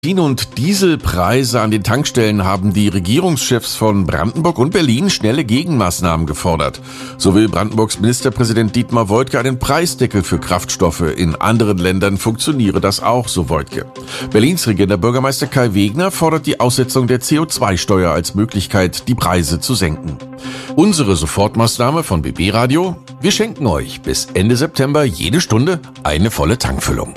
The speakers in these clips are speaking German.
Benzin- und Dieselpreise an den Tankstellen haben die Regierungschefs von Brandenburg und Berlin schnelle Gegenmaßnahmen gefordert. So will Brandenburgs Ministerpräsident Dietmar Woidke einen Preisdeckel für Kraftstoffe. In anderen Ländern funktioniere das auch, so Woidke. Berlins regierender Bürgermeister Kai Wegner fordert die Aussetzung der CO2-Steuer als Möglichkeit, die Preise zu senken. Unsere Sofortmaßnahme von BB Radio: Wir schenken euch bis Ende September jede Stunde eine volle Tankfüllung.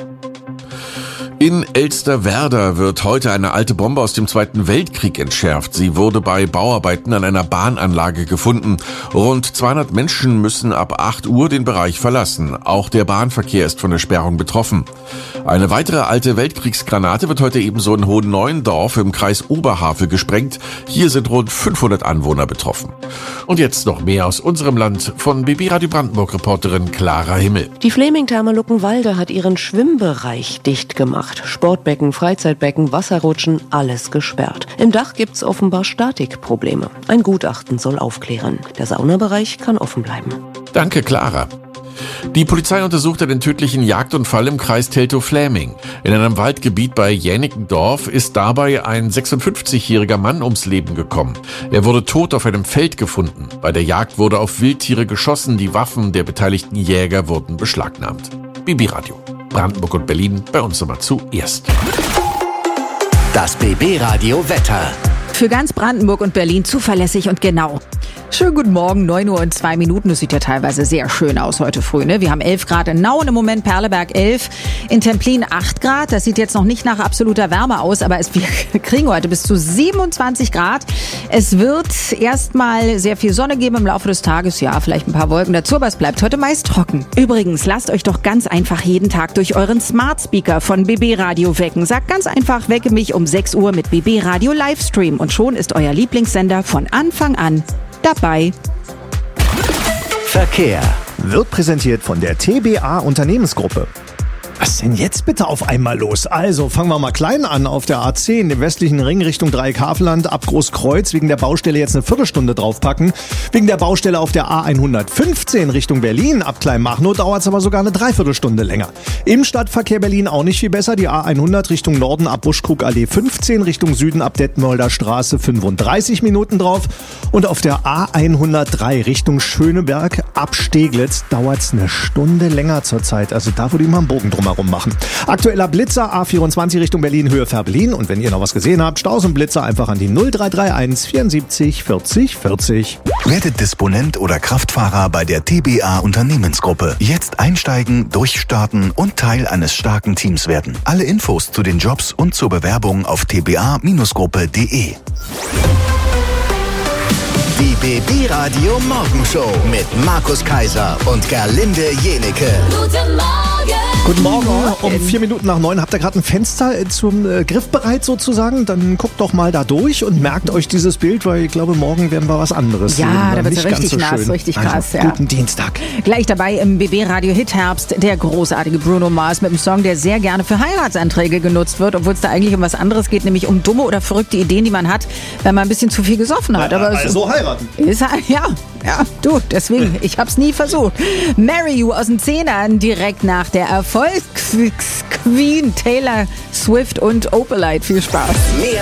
In Elsterwerda wird heute eine alte Bombe aus dem Zweiten Weltkrieg entschärft. Sie wurde bei Bauarbeiten an einer Bahnanlage gefunden. Rund 200 Menschen müssen ab 8 Uhr den Bereich verlassen. Auch der Bahnverkehr ist von der Sperrung betroffen. Eine weitere alte Weltkriegsgranate wird heute ebenso in Hohenneuendorf im Kreis Oberhavel gesprengt. Hier sind rund 500 Anwohner betroffen. Und jetzt noch mehr aus unserem Land von BB Radio Brandenburg-Reporterin Clara Himmel. Die Fleming-Therme Luckenwalde hat ihren Schwimmbereich dicht gemacht. Sportbecken, Freizeitbecken, Wasserrutschen, alles gesperrt. Im Dach gibt's offenbar Statikprobleme. Ein Gutachten soll aufklären. Der Saunabereich kann offen bleiben. Danke, Clara. Die Polizei untersuchte den tödlichen Jagdunfall im Kreis Teltow-Fläming. In einem Waldgebiet bei Jänickendorf ist dabei ein 56-jähriger Mann ums Leben gekommen. Er wurde tot auf einem Feld gefunden. Bei der Jagd wurde auf Wildtiere geschossen. Die Waffen der beteiligten Jäger wurden beschlagnahmt. BB Radio. Brandenburg und Berlin bei uns immer zuerst. Das BB Radio Wetter. Für ganz Brandenburg und Berlin zuverlässig und genau. Schönen guten Morgen, 9 Uhr und 2 Minuten. Das sieht ja teilweise sehr schön aus heute früh, ne? Wir haben 11 Grad in Nauen im Moment, Perleberg 11, in Templin 8 Grad. Das sieht jetzt noch nicht nach absoluter Wärme aus, aber wir kriegen heute bis zu 27 Grad. Es wird erstmal sehr viel Sonne geben im Laufe des Tages. Ja, vielleicht ein paar Wolken dazu, aber es bleibt heute meist trocken. Übrigens, lasst euch doch ganz einfach jeden Tag durch euren Smart Speaker von BB Radio wecken. Sagt ganz einfach, wecke mich um 6 Uhr mit BB Radio Livestream. Und schon ist euer Lieblingssender von Anfang an dabei. Verkehr wird präsentiert von der TBA Unternehmensgruppe. Was ist denn jetzt bitte auf einmal los? Also, fangen wir mal klein an. Auf der A10, dem westlichen Ring Richtung Dreieck-Havelland, ab Großkreuz, wegen der Baustelle jetzt eine Viertelstunde draufpacken. Wegen der Baustelle auf der A115 Richtung Berlin, ab Kleinmachnow, dauert es aber sogar eine Dreiviertelstunde länger. Im Stadtverkehr Berlin auch nicht viel besser. Die A100 Richtung Norden ab Buschkrug-Allee 15, Richtung Süden ab Detmolder Straße 35 Minuten drauf. Und auf der A103 Richtung Schöneberg ab Steglitz dauert es eine Stunde länger zurzeit. Also da würde ich mal einen Bogen drumherum machen. Aktueller Blitzer A24 Richtung Berlin, Höhe Fährberlin. Und wenn ihr noch was gesehen habt, Staus und Blitzer einfach an die 0331 74 40 40. Werdet Disponent oder Kraftfahrer bei der TBA Unternehmensgruppe. Jetzt einsteigen, durchstarten und Teil eines starken Teams werden. Alle Infos zu den Jobs und zur Bewerbung auf tba-gruppe.de. Die BB Radio Morgenshow mit Markus Kaiser und Gerlinde Jenecke. Guten Morgen! Guten Morgen. Um 4 Minuten nach 9 habt ihr gerade ein Fenster zum Griff bereit sozusagen. Dann guckt doch mal da durch und merkt euch dieses Bild, weil ich glaube, morgen werden wir was anderes sehen. Ja, da wird es richtig so nass, schön. richtig also, krass. Ja. Guten Dienstag. Gleich dabei im BB Radio Hit Herbst der großartige Bruno Mars mit einem Song, der sehr gerne für Heiratsanträge genutzt wird, obwohl es da eigentlich um was anderes geht, nämlich um dumme oder verrückte Ideen, die man hat, wenn man ein bisschen zu viel gesoffen hat. Aber also heiraten. Ja, du, deswegen, ich hab's nie versucht. Marry You aus den Zehnern direkt nach der Erfolgsqueen Taylor Swift und Opalite. Viel Spaß. Mehr